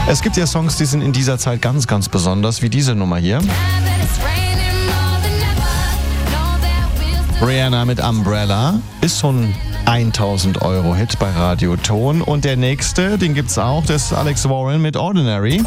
Es gibt ja Songs, die sind in dieser Zeit ganz, ganz besonders, wie diese Nummer hier. Rihanna mit Umbrella ist so ein 1000 Euro Hit bei Radio Ton. Und der nächste, den gibt's auch, das ist Alex Warren mit Ordinary.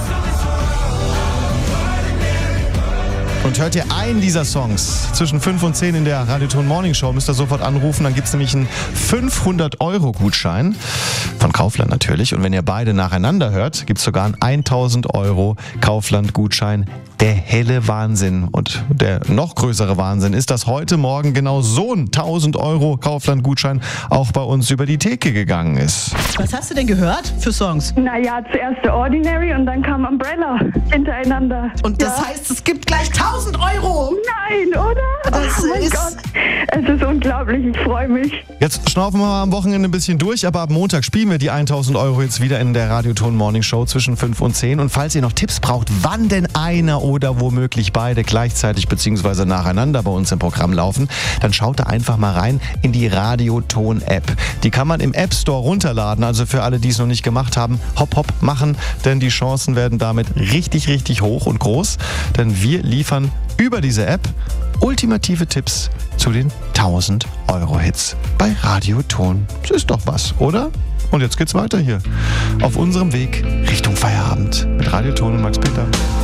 Und hört ihr einen dieser Songs zwischen 5 und 10 in der Radio Ton Morning Show, müsst ihr sofort anrufen, dann gibt's nämlich einen 500 Euro Gutschein von Kaufland natürlich. Und wenn ihr beide nacheinander hört, gibt's sogar einen 1000 Euro Kaufland Gutschein. Der helle Wahnsinn und der noch größere Wahnsinn ist, dass heute Morgen genau so ein 1000 Euro Kaufland-Gutschein auch bei uns über die Theke gegangen ist. Was hast du denn gehört für Songs? Naja, zuerst der Ordinary und dann kam Umbrella hintereinander. Und das heißt, es gibt gleich 1000 Euro. Nein, oder? Das oh mein ist... Gott. Es ist unglaublich, ich freue mich. Jetzt schnaufen wir mal am Wochenende ein bisschen durch, aber ab Montag spielen wir die 1000 Euro jetzt wieder in der Radio Ton Morning Show zwischen 5 und 10. Und falls ihr noch Tipps braucht, wann denn einer oder womöglich beide gleichzeitig bzw. nacheinander bei uns im Programm laufen, dann schaut da einfach mal rein in die Radio Ton App. Die kann man im App Store runterladen, also für alle, die es noch nicht gemacht haben, hopp hopp machen, denn die Chancen werden damit richtig, richtig hoch und groß, denn wir liefern über diese App ultimative Tipps zu den 1000 Euro Hits bei Radio Ton. Das ist doch was, oder? Und jetzt geht's weiter hier auf unserem Weg Richtung Feierabend mit Radio Ton und Max Peter.